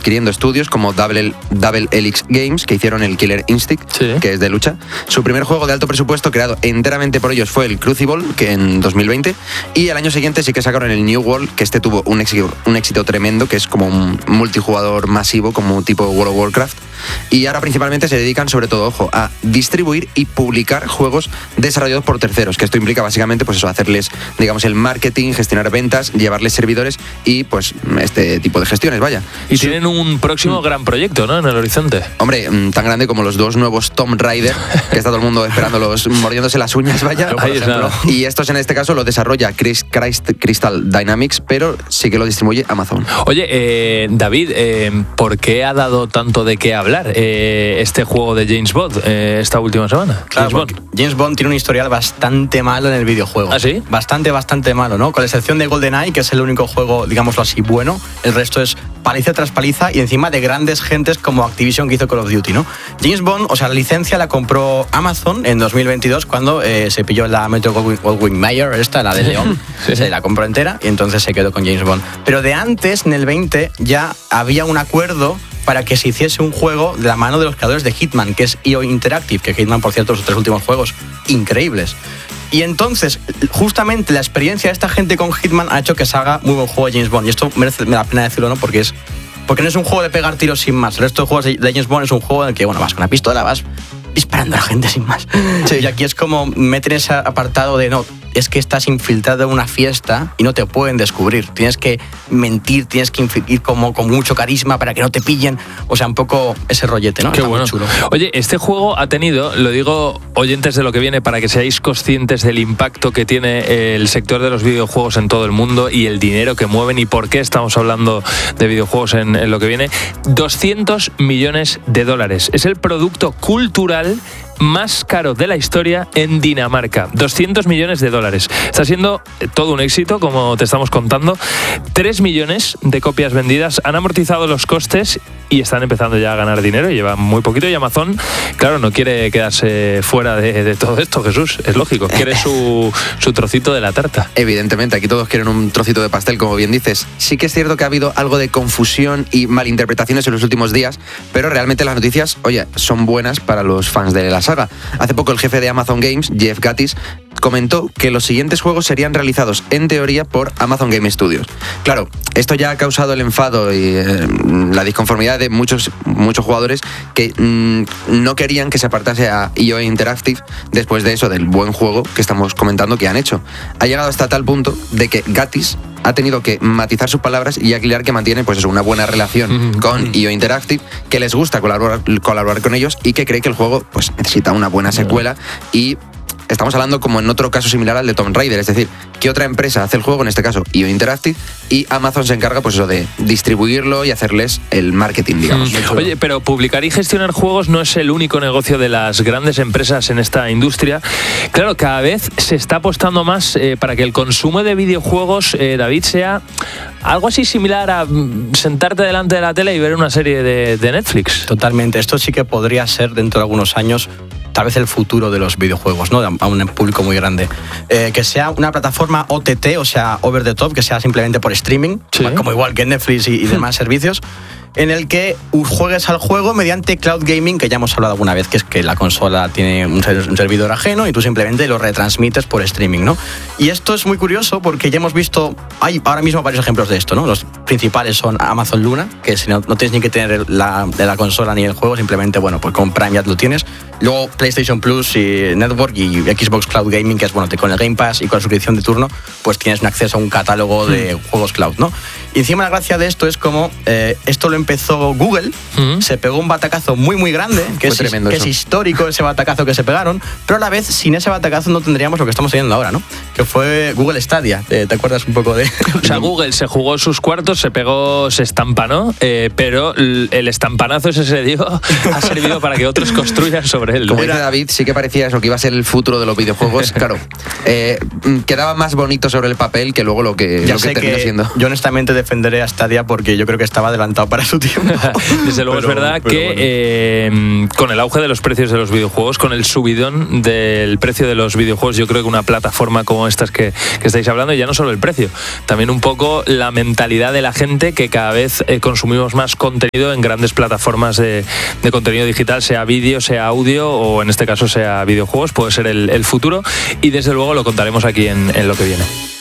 adquiriendo estudios como Double Helix Games, que hicieron el Killer Instinct, que es de lucha. Su primer juego de alto presupuesto creado enteramente por ellos fue el Crucible, que en 2020, y al año siguiente sí que sacaron el New World, que tuvo un éxito tremendo, que es como un multijugador masivo, como tipo World of Warcraft. Y ahora principalmente se dedican, sobre todo, ojo, a distribuir y publicar juegos desarrollados por terceros, que esto implica básicamente, pues eso, hacerles, digamos, el marketing, gestionar ventas, llevarles servidores y, pues, este tipo de gestiones, vaya. Y tienen un próximo gran proyecto, ¿no?, en el horizonte. Hombre, tan grande como los 2 nuevos Tomb Raider, que está todo el mundo esperándolos, mordiéndose las uñas, vaya. Por ejemplo. Y estos, en este caso, lo desarrolla Crystal Dynamics, pero sí que lo distribuye Amazon. Oye, David, ¿por qué ha dado tanto de qué hablar este juego de James Bond esta última semana? Claro, James Bond tiene un historial bastante malo en el videojuego. ¿Ah, sí? Bastante malo, ¿no? Con la excepción de GoldenEye, que es el único juego, digámoslo así, bueno. El resto es paliza tras paliza y encima de grandes gentes como Activision, que hizo Call of Duty, ¿no? James Bond, o sea, la licencia la compró Amazon en 2022 cuando se pilló la Metro-Goldwyn-Mayer, la de León. Se la compró entera y entonces se quedó con James Bond. Pero de antes, en el 20, ya había un acuerdo para que se hiciese un juego de la mano de los creadores de Hitman, que es EO Interactive, que Hitman, por cierto, los 3 últimos juegos increíbles. Y entonces, justamente la experiencia de esta gente con Hitman ha hecho que se haga muy buen juego de James Bond. Y esto merece la pena decirlo, ¿no? Porque no es un juego de pegar tiros sin más. El resto de juegos de James Bond es un juego en el que, bueno, vas con una pistola, vas disparando a la gente sin más. Sí. Y aquí es como meter ese apartado de no, es que estás infiltrado en una fiesta y no te pueden descubrir. Tienes que mentir, tienes que ir como con mucho carisma para que no te pillen. O sea, un poco ese rollete, ¿no? Qué Está bueno. muy chulo. Oye, este juego ha tenido, lo digo oyentes de lo que viene, para que seáis conscientes del impacto que tiene el sector de los videojuegos en todo el mundo y el dinero que mueven y por qué estamos hablando de videojuegos en lo que viene. $200 millones. Es el producto cultural más caro de la historia en Dinamarca. $200 millones. Está siendo todo un éxito, como te estamos contando. 3 millones de copias vendidas, han amortizado los costes y están empezando ya a ganar dinero. Llevan muy poquito y Amazon, claro, no quiere quedarse fuera de todo esto, Jesús. Es lógico, quiere su trocito de la tarta. Evidentemente, aquí todos quieren un trocito de pastel, como bien dices. Sí que es cierto que ha habido algo de confusión y malinterpretaciones en los últimos días, pero realmente las noticias, oye, son buenas para los fans de la saga. Hace poco el jefe de Amazon Games, Jeff Gattis, comentó que los siguientes juegos serían realizados en teoría por Amazon Game Studios. Claro, esto ya ha causado el enfado y la disconformidad de muchos jugadores que no querían que se apartase a EO Interactive después de eso, del buen juego que estamos comentando que han hecho. Ha llegado hasta tal punto de que Gattis ha tenido que matizar sus palabras y aclarar que mantiene, pues eso, una buena relación con EO Interactive, que les gusta colaborar con ellos y que cree que el juego, pues, necesita una buena secuela. Y estamos hablando como en otro caso similar al de Tomb Raider, es decir, que otra empresa hace el juego, en este caso EO Interactive, y Amazon se encarga, pues eso, de distribuirlo y hacerles el marketing, digamos. Oye, pero publicar y gestionar juegos no es el único negocio de las grandes empresas en esta industria. Claro, cada vez se está apostando más para que el consumo de videojuegos, David, sea algo así similar a sentarte delante de la tele y ver una serie de Netflix. Totalmente. Esto sí que podría ser, dentro de algunos años, tal vez el futuro de los videojuegos, ¿no? A un público muy grande. Que sea una plataforma OTT, o sea, over the top, que sea simplemente por streaming, ¿sí? Como igual que Netflix y demás servicios, en el que juegues al juego mediante cloud gaming, que ya hemos hablado alguna vez, que es que la consola tiene un servidor ajeno y tú simplemente lo retransmites por streaming, ¿no? Y esto es muy curioso porque ya hemos visto, hay ahora mismo varios ejemplos de esto, ¿no? Los principales son Amazon Luna, que si no tienes ni que tener la consola ni el juego, simplemente, bueno, pues con Prime ya lo tienes. Luego PlayStation Plus y Network y Xbox Cloud Gaming, que es, bueno, con el Game Pass y con la suscripción de turno, pues tienes un acceso a un catálogo de juegos cloud, ¿no? Y encima la gracia de esto es como esto lo empezó Google, se pegó un batacazo muy muy grande, que es histórico ese batacazo que se pegaron, pero a la vez sin ese batacazo no tendríamos lo que estamos teniendo ahora, ¿no? Que fue Google Stadia. ¿Te acuerdas un poco de...? O sea, Google se jugó sus cuartos, se estampanó, pero el estampanazo ese se dio, ha servido para que otros construyan sobre él. Como dice David, sí que parecía eso, que iba a ser el futuro de los videojuegos. Claro, quedaba más bonito sobre el papel que luego lo que terminó siendo. Yo honestamente defenderé a Stadia porque yo creo que estaba adelantado para su tiempo. Desde luego es verdad que bueno, con el auge de los precios de los videojuegos, con el subidón del precio de los videojuegos, yo creo que una plataforma como estas que estáis hablando, y ya no solo el precio, también un poco la mentalidad de la gente, que cada vez consumimos más contenido en grandes plataformas de contenido digital, sea vídeo, sea audio o en este caso sea videojuegos, puede ser el futuro, y desde luego lo contaremos aquí en lo que viene.